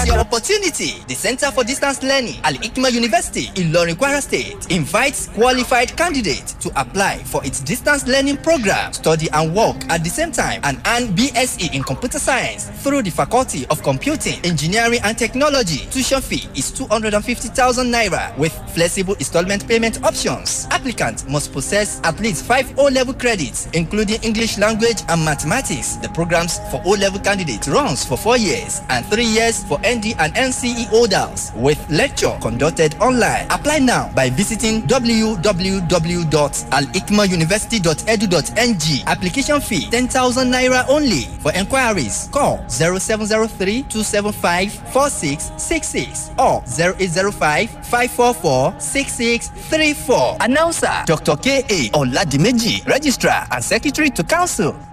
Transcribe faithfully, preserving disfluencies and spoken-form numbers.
your opportunity. The Center for Distance Learning, Al Hikmah University, Ilorin, Kwara State, invites qualified candidates to apply for its distance learning program, study and work at the same time, and earn B S c in Computer Science through the Faculty of Computing, Engineering and Technology. Tuition fee is two hundred fifty thousand naira with flexible installment payment options. Applicants must possess at least five O-level credits, including English language and mathematics. The programs for O-level candidates runs for four years and three years for N D and N C E holders, with lecture conducted online. Apply now by visiting w w w dot al hikmah university dot edu dot n g. Application fee ten thousand naira only. For enquiries, call zero seven zero three two seven five four six six six or zero eight zero five five four four six six three four. Announcer Doctor K A Oladimeji, Registrar and Secretary to Council.